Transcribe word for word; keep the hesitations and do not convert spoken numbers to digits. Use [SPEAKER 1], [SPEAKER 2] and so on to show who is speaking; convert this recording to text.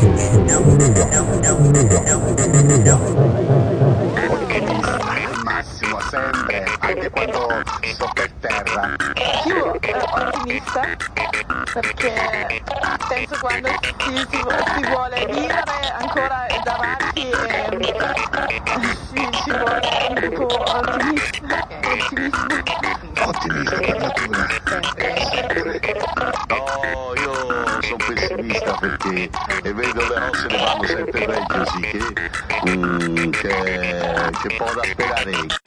[SPEAKER 1] Al massimo, sempre, anche quando sto per terra.
[SPEAKER 2] Più eh, ottimista, perché penso quando si, si, si vuole vivere ancora davanti e si, ci vuole un po' ottimista, ottimismo.
[SPEAKER 1] Ottimista per natura. Sempre. No, io sono pessimista perché e vedo le cose che vanno sempre peggio, sì, che, mm, che, che può da sperare.